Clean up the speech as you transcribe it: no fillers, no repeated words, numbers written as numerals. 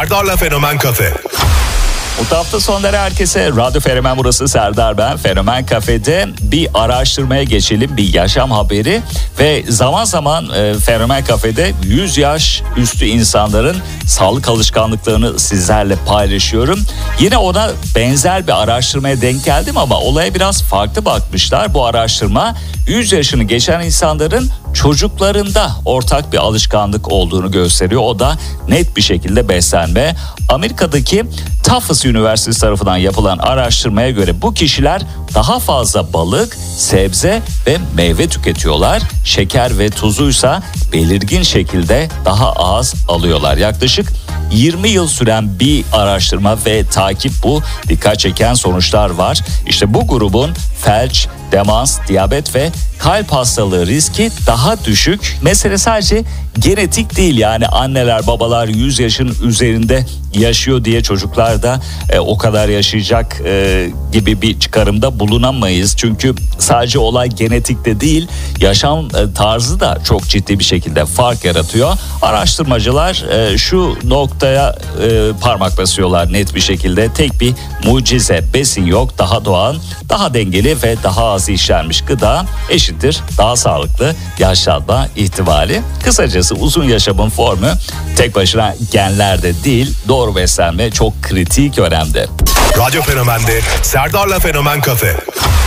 Serdar'la Fenomen Kafe. Mutlu hafta sonları herkese. Radyo Fenomen, burası Serdar ben. Fenomen Kafe'de bir araştırmaya geçelim. Bir yaşam haberi ve zaman zaman Fenomen Kafe'de 100 yaş üstü insanların sağlık alışkanlıklarını sizlerle paylaşıyorum. Yine ona benzer bir araştırmaya denk geldim ama olaya biraz farklı bakmışlar. Bu araştırma 100 yaşını geçen insanların çocuklarında ortak bir alışkanlık olduğunu gösteriyor. O da net bir şekilde beslenme. Amerika'daki Tufts Üniversitesi tarafından yapılan araştırmaya göre bu kişiler daha fazla balık, sebze ve meyve tüketiyorlar. Şeker ve tuzuysa belirgin şekilde daha az alıyorlar. Yaklaşık 20 yıl süren bir araştırma ve takip bu. Dikkat çeken sonuçlar var. İşte bu grubun felç, demans, diyabet ve kalp hastalığı riski daha düşük. Mesele sadece genetik değil, yani anneler babalar 100 yaşın üzerinde yaşıyor diye çocuklar da o kadar yaşayacak gibi bir çıkarımda bulunamayız. Çünkü sadece olay genetikte değil, yaşam tarzı da çok ciddi bir şekilde fark yaratıyor. Araştırmacılar şu noktaya parmak basıyorlar net bir şekilde. Tek bir mucize besin yok, daha doğal, daha dengeli ve daha az işlenmiş gıda eşittir daha sağlıklı yaşlanma ihtimali. Kısacası uzun yaşamın formü tek başına genlerde değil, doğru beslenme çok kritik önemde. Radyo Fenomen'de Serdar'la Fenomen Kafe.